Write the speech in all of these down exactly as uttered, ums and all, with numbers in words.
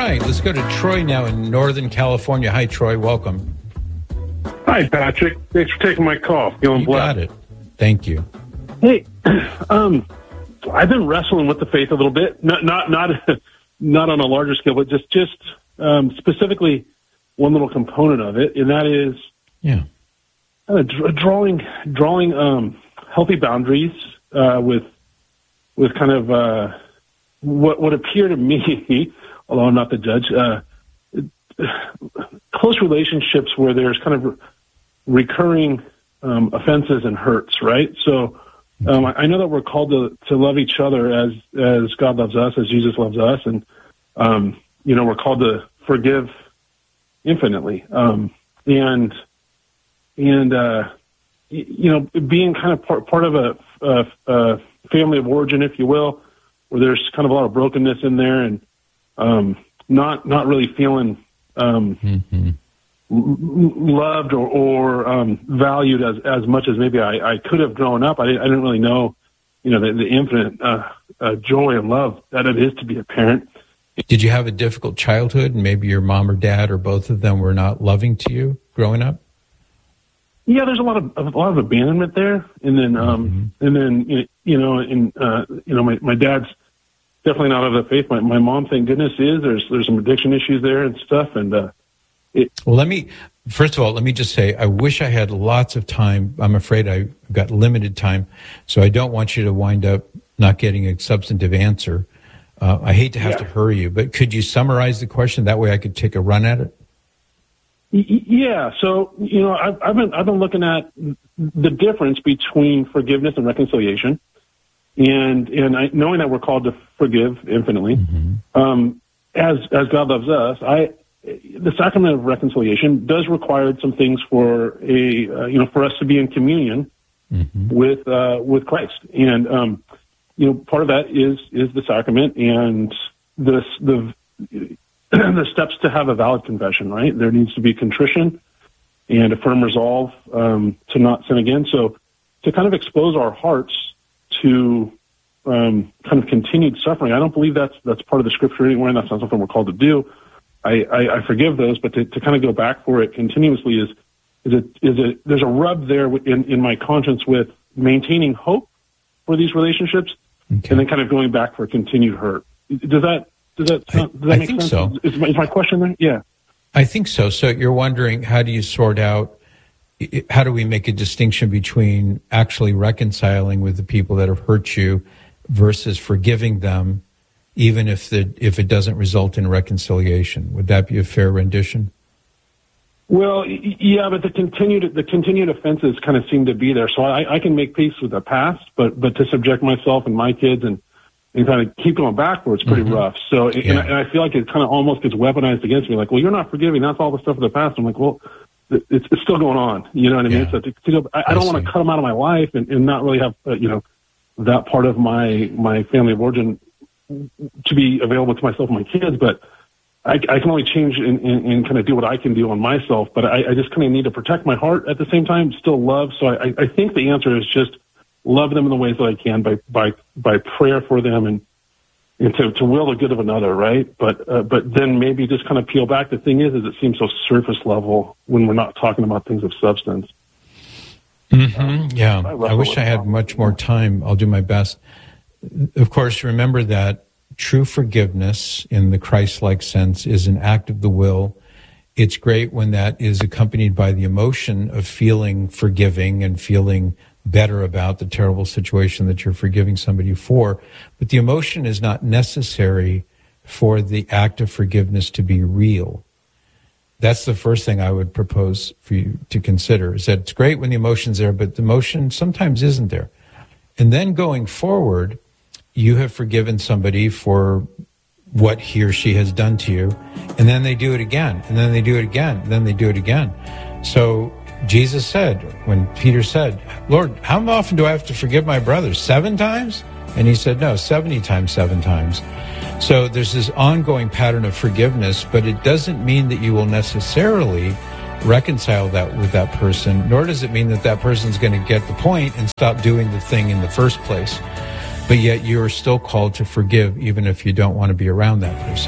right, let's go to Troy now in Northern California. Hi, Troy. Welcome. Hi, Patrick. Thanks for taking my call. Feeling You blessed. got it. Thank you. Hey, um, I've been wrestling with the faith a little bit. Not not not not on a larger scale, but just just um, specifically one little component of it, and that is Yeah. uh, dr- drawing drawing um, healthy boundaries uh, with with kind of uh, what what appear to me, although I'm not the judge, uh, close relationships where there's kind of re- recurring um, offenses and hurts, right? So um, I, I know that we're called to, to love each other as as God loves us, as Jesus loves us, and um, you know, we're called to forgive infinitely, um, and and uh, y- you know, being kind of part part of a, a, a family of origin, if you will, where there's kind of a lot of brokenness in there, and um, not not really feeling um, Mm-hmm. loved or, or um, valued as, as much as maybe I, I could have grown up. I, I didn't really know, you know, the, the infinite uh, uh, joy and love that it is to be a parent. Did you have a difficult childhood, and maybe your mom or dad or both of them were not loving to you growing up? Yeah, there's a lot of a lot of abandonment there, and then um, Mm-hmm. and then you know, and uh, you know, my, my dad's definitely not of the faith. My my mom, thank goodness, is. There's there's some addiction issues there and stuff, and. Uh, It, Well, let me, first of all, let me just say, I wish I had lots of time. I'm afraid I've got limited time, so I don't want you to wind up not getting a substantive answer. Uh, I hate to have Yeah. to hurry you, but could you summarize the question? That way I could take a run at it. y- y- yeah, so you know, I've, I've been I've been looking at the difference between forgiveness and reconciliation, and and I, knowing that we're called to forgive infinitely, Mm-hmm. um, as as God loves us, I. The sacrament of reconciliation does require some things for a uh, you know for us to be in communion Mm-hmm. with uh, with Christ, and um, you know part of that is is the sacrament and the the the steps to have a valid confession. Right, there needs to be contrition and a firm resolve um, to not sin again. So to kind of expose our hearts to um, kind of continued suffering, I don't believe that's that's part of the scripture anywhere, and that's not something we're called to do. I, I, I forgive those, but to, to kind of go back for it continuously is is it is it there's a rub there in, in my conscience with maintaining hope for these relationships, Okay. and then kind of going back for continued hurt. Does that does that I- does that I make think sense? so. Is my, is my question there? Yeah. I think so. So you're wondering, how do you sort out, i- how do we make a distinction between actually reconciling with the people that have hurt you versus forgiving them, even if the if it doesn't result in reconciliation? Would that be a fair rendition? Well, y- yeah, but the continued the continued offenses kind of seem to be there. So I, I can make peace with the past, but but to subject myself and my kids and, and kind of keep going backwards, pretty Mhm. rough. So and, Yeah. I, and I feel like it kind of almost gets weaponized against me. Like, well, you're not forgiving. That's all the stuff of the past. I'm like, well, it- it's, it's still going on. You know what I mean? Yeah. So to, to go, I, I I don't want see. to cut them out of my life and, and not really have uh, you know that part of my my family of origin to be available to myself and my kids, but. I, I can only change and, and, and kind of do what I can do on myself, but I, I just kind of need to protect my heart at the same time, still love. So I, I think the answer is just love them in the ways that I can by by, by prayer for them and and to, to will the good of another, right? But uh, but then maybe just kind of peel back. The thing is, is it seems so surface level when we're not talking about things of substance. Mm-hmm. Yeah, I I wrestle wish with I had that. much more time. I'll do my best. Of course, remember that true forgiveness in the Christ-like sense is an act of the will. It's great when that is accompanied by the emotion of feeling forgiving and feeling better about the terrible situation that you're forgiving somebody for. But the emotion is not necessary for the act of forgiveness to be real. That's the first thing I would propose for you to consider, is that it's great when the emotion's there, but the emotion sometimes isn't there. And then going forward, you have forgiven somebody for what he or she has done to you, and then they do it again, and then they do it again, and then they do it again. So Jesus said, when Peter said, Lord, how often do I have to forgive my brothers? Seven times? And he said, no, seventy times, seven times. So there's this ongoing pattern of forgiveness, but it doesn't mean that you will necessarily reconcile that with that person, nor does it mean that that person's going to get the point and stop doing the thing in the first place. But yet you are still called to forgive, even if you don't want to be around that person.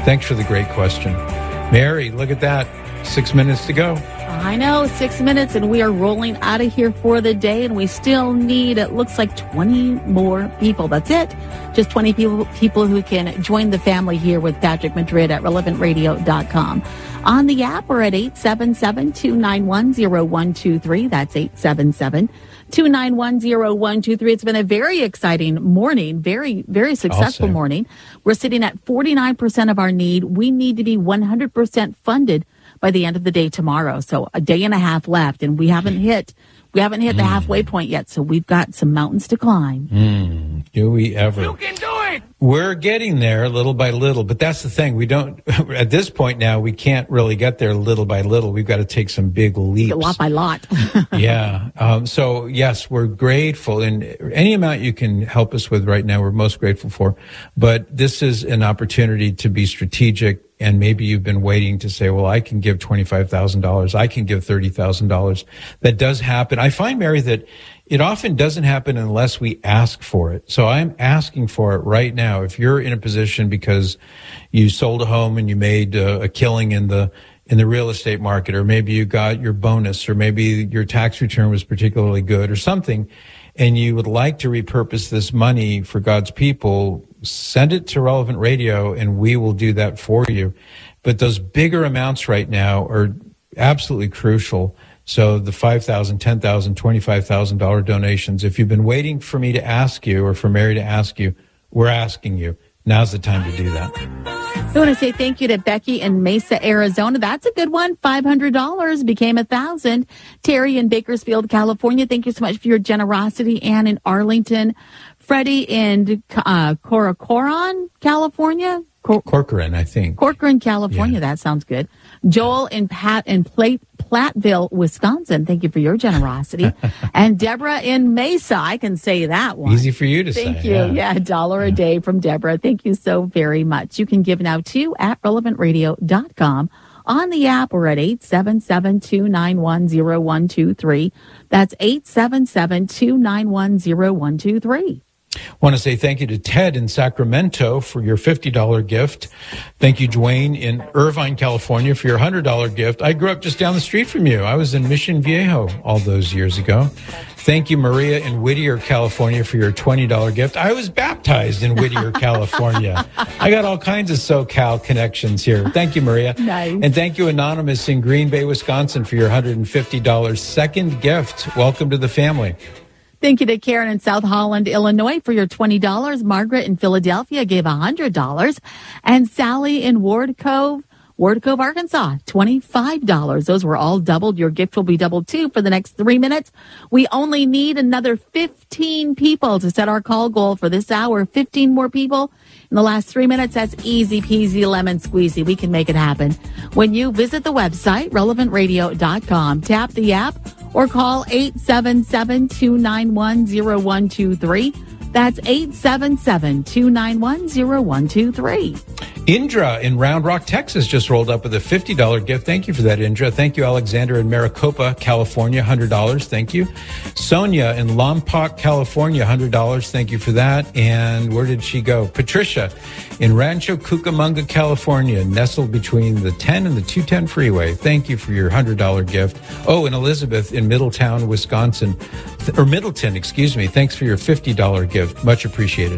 Thanks for the great question. Mary, look at that. Six minutes to go. I know, six minutes, and we are rolling out of here for the day, and we still need, it looks like twenty more people. That's it. Just twenty people, people who can join the family here with Patrick Madrid at relevant radio dot com. On the app, we're at eight seven seven, two nine one, zero one two three. That's eight seven seven, two nine one, zero one two three. It's been a very exciting morning, very, very successful morning. We're sitting at forty-nine percent of our need. We need to be one hundred percent funded by the end of the day tomorrow. So a day and a half left, and we haven't hit we haven't hit the mm. halfway point yet. So we've got some mountains to climb. Mm. Do we ever? You can do it. We're getting there little by little, but that's the thing. We don't at this point now. We can't really get there little by little. We've got to take some big leaps, lot by lot. yeah. Um, so yes, we're grateful, and any amount you can help us with right now, we're most grateful for. But this is an opportunity to be strategic. And maybe you've been waiting to say, well, I can give twenty-five thousand dollars. I can give thirty thousand dollars. That does happen. I find, Mary, that it often doesn't happen unless we ask for it. So I'm asking for it right now. If you're in a position because you sold a home and you made a, a killing in the in the real estate market, or maybe you got your bonus, or maybe your tax return was particularly good or something, and you would like to repurpose this money for God's people, send it to Relevant Radio, and we will do that for you. But those bigger amounts right now are absolutely crucial. So the five thousand dollars, ten thousand dollars, twenty-five thousand dollars donations, if you've been waiting for me to ask you or for Mary to ask you, we're asking you. Now's the time to do that. I want to say thank you to Becky in Mesa, Arizona. That's a good one. five hundred dollars became a thousand. Terry in Bakersfield, California. Thank you so much for your generosity. Ann in Arlington. Freddie in uh, Corcoran, California. Cor- Corcoran, I think. Corcoran, California. Yeah. That sounds good. Joel in Pat in Plate, Platteville, Wisconsin. Thank you for your generosity. And Deborah in Mesa. I can say that one. Easy for you to Thank say. Thank you. Yeah, yeah a dollar yeah. a day from Deborah. Thank you so very much. You can give now too at relevant radio dot com. On the app, we're at eight seven seven, two nine one, zero one two three. That's eight seven seven, two nine one, zero one two three. Want to say thank you to Ted in Sacramento for your fifty dollars gift. Thank you, Dwayne in Irvine, California, for your one hundred dollars gift. I grew up just down the street from you. I was in Mission Viejo all those years ago. Thank you, Maria in Whittier, California, for your twenty dollars gift. I was baptized in Whittier, California. I got all kinds of SoCal connections here. Thank you, Maria. Nice. And thank you, Anonymous in Green Bay, Wisconsin, for your one hundred fifty dollars second gift. Welcome to the family. Thank you to Karen in South Holland, Illinois, for your twenty dollars. Margaret in Philadelphia gave one hundred dollars. And Sally in Ward Cove, Ward Cove, Arkansas, twenty-five dollars. Those were all doubled. Your gift will be doubled, too, for the next three minutes. We only need another fifteen people to set our call goal for this hour. fifteen more people in the last three minutes. That's easy peasy lemon squeezy. We can make it happen. When you visit the website, relevant radio dot com, tap the app, or call eight seven seven, two nine one, zero one two three. That's eight seven seven, two nine one, zero one two three. Indra in Round Rock, Texas just rolled up with a fifty dollars gift. Thank you for that, Indra. Thank you, Alexander in Maricopa, California, one hundred dollars. Thank you. Sonia in Lompoc, California, one hundred dollars. Thank you for that. And where did she go? Patricia in Rancho Cucamonga, California, nestled between the ten and the two ten freeway. Thank you for your one hundred dollars gift. Oh, and Elizabeth in Middletown, Wisconsin, or Middleton, excuse me. Thanks for your fifty dollars gift. Much appreciated.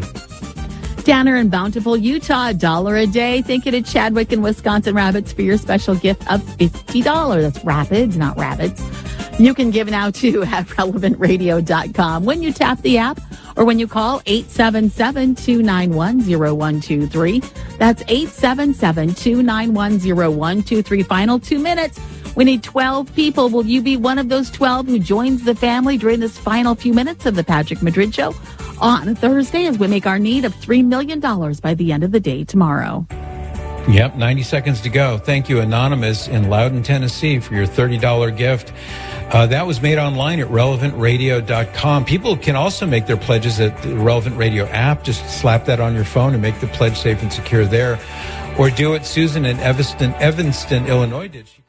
Tanner in Bountiful, Utah, a dollar a day. Thank you to Chadwick in Wisconsin Rapids for your special gift of fifty dollars. That's Rapids, not Rabbits. You can give now too at relevant radio dot com when you tap the app or when you call eight seven seven, two nine one, zero one two three. That's eight seven seven, two nine one, zero one two three. Final two minutes. We need twelve people. Will you be one of those twelve who joins the family during this final few minutes of the Patrick Madrid Show on Thursday as we make our need of three million dollars by the end of the day tomorrow? Yep, ninety seconds to go. Thank you, Anonymous in Loudon, Tennessee, for your thirty dollars gift. Uh, that was made online at relevant radio dot com. People can also make their pledges at the Relevant Radio app. Just slap that on your phone and make the pledge safe and secure there. Or do it. Susan in Evanston, Evanston, Illinois did. She